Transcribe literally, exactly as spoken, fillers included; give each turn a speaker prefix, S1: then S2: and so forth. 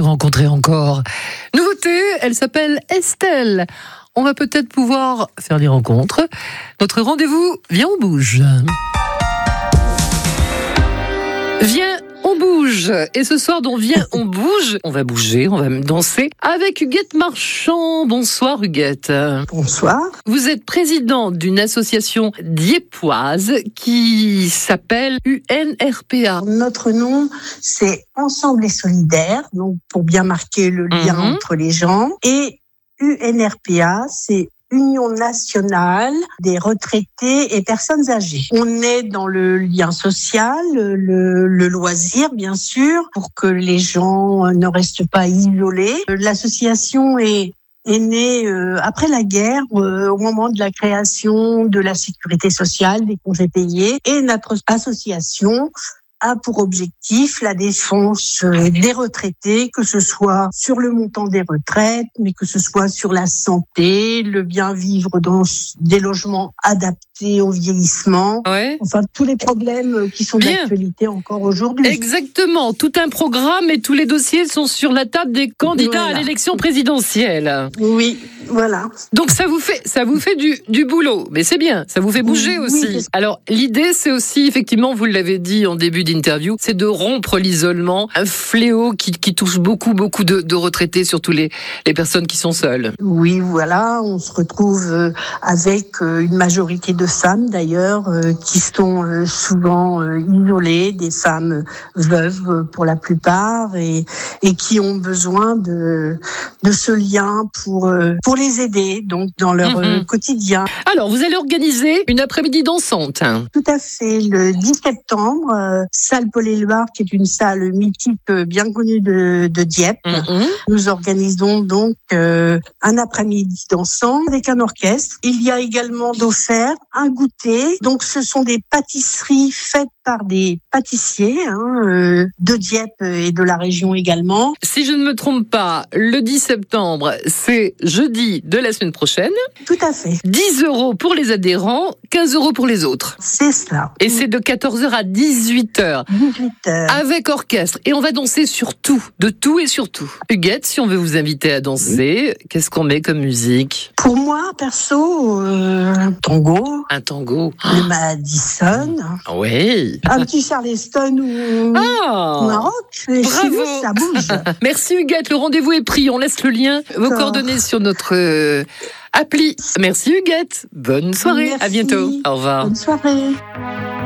S1: rencontrer encore. Nouveauté, elle s'appelle Estelle. On va peut-être pouvoir faire des rencontres. Notre rendez-vous, viens, on bouge. Viens, on bouge. Et ce soir, dans Viens, on bouge, on va bouger, on va danser avec Huguette Marchand. Bonsoir Huguette.
S2: Bonsoir.
S1: Vous êtes présidente d'une association diepoise qui s'appelle U N R P A.
S2: Notre nom, c'est Ensemble et Solidaire, donc pour bien marquer le lien
S1: Mmh.
S2: entre les gens. Et U N R P A, c'est Union nationale des retraités et personnes âgées. On est dans le lien social, le, le loisir, bien sûr, pour que les gens ne restent pas isolés. L'association est est née euh, après la guerre, euh, au moment de la création de la sécurité sociale, des congés payés. Et notre association a pour objectif la défense des retraités, que ce soit sur le montant des retraites, mais que ce soit sur la santé, le bien vivre dans des logements adaptés au vieillissement.
S1: Ouais.
S2: Enfin, tous les problèmes qui sont
S1: Bien.
S2: d'actualité encore aujourd'hui.
S1: Exactement, tout un programme et tous les dossiers sont sur la table des candidats
S2: Voilà.
S1: à l'élection présidentielle.
S2: Oui, voilà.
S1: Donc ça vous fait, ça vous fait du, du boulot, mais c'est bien, ça vous fait bouger
S2: Oui,
S1: aussi.
S2: parce-
S1: Alors l'idée, c'est aussi, effectivement, vous l'avez dit en début d'interview, c'est de rompre l'isolement, un fléau qui, qui touche beaucoup, beaucoup de, de retraités, surtout les, les personnes qui sont seules.
S2: Oui, voilà, on se retrouve euh, avec euh, une majorité de femmes d'ailleurs euh, qui sont euh, souvent euh, isolées, des femmes veuves euh, pour la plupart, et, et qui ont besoin de, de ce lien pour, euh, pour les aider donc dans leur euh,
S1: Mhm.
S2: quotidien.
S1: Alors, vous allez organiser une après-midi dansante.
S2: Tout à fait, le dix septembre, euh, salle Paul-Éluard, qui est une salle mythique euh, bien connue de, de Dieppe.
S1: Mhm.
S2: Nous organisons donc euh, un après-midi dansant avec un orchestre. Il y a également d'offert un goûter. Donc ce sont des pâtisseries faites par des pâtissiers hein, euh, de Dieppe et de la région également.
S1: Si je ne me trompe pas, le dix septembre, c'est jeudi de la semaine prochaine.
S2: Tout à fait,
S1: dix euros pour les adhérents, quinze euros pour les autres.
S2: c'est cela.
S1: Et c'est de quatorze heures à dix-huit heures.
S2: dix-huit heures.
S1: Avec orchestre. Et on va danser sur tout, de tout et sur tout. Huguette, si on veut vous inviter à danser, qu'est-ce qu'on met comme musique?
S2: Pour moi, perso, euh, un tango,
S1: Un tango.
S2: le Madison,
S1: Ah oui.
S2: un petit Charleston ou, ou un
S1: Ah.
S2: rock. Et
S1: Bravo.
S2: chez nous, ça bouge.
S1: Merci Huguette, le rendez-vous est pris. On laisse le lien, vos
S2: D'accord.
S1: coordonnées sur notre euh, appli. Merci Huguette. Bonne soirée.
S2: Merci.
S1: À bientôt. Au revoir.
S2: Bonne soirée.